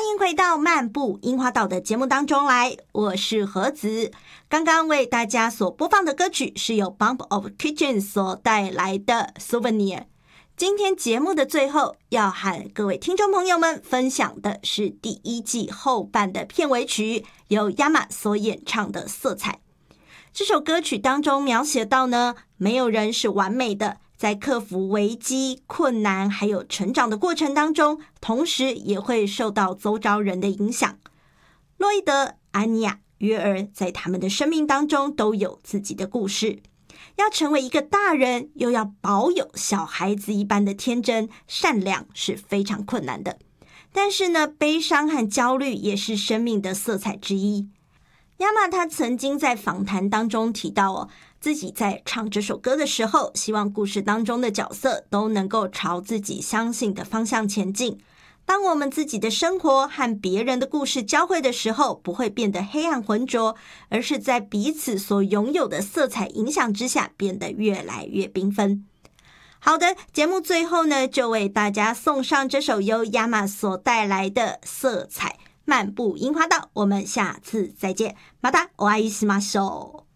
迎回到漫步樱花岛的节目当中来，我是何子。刚刚为大家所播放的歌曲是由 Bump of Kitchen 所带来的 Souvenir。 今天节目的最后要和各位听众朋友们分享的是第一季后半的片尾曲，由 Yama 所演唱的色彩。这首歌曲当中描写到呢，没有人是完美的，在克服危机、困难还有成长的过程当中，同时也会受到周遭人的影响。洛伊德、安妮亚、约尔在他们的生命当中都有自己的故事。要成为一个大人，又要保有小孩子一般的天真、善良，是非常困难的。但是呢，悲伤和焦虑也是生命的色彩之一。亚玛他曾经在访谈当中提到自己在唱这首歌的时候，希望故事当中的角色都能够朝自己相信的方向前进。当我们自己的生活和别人的故事交汇的时候，不会变得黑暗浑浊，而是在彼此所拥有的色彩影响之下，变得越来越缤纷。好的，节目最后呢，就为大家送上这首由亚玛所带来的色彩漫步樱花道，我们下次再见。またお会いしましょう。